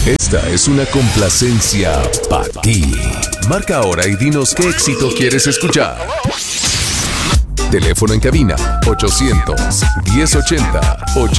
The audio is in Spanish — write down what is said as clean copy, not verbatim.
Esta es una complacencia para ti. Marca ahora y dinos qué éxito quieres escuchar. Teléfono en cabina 800 1080 80.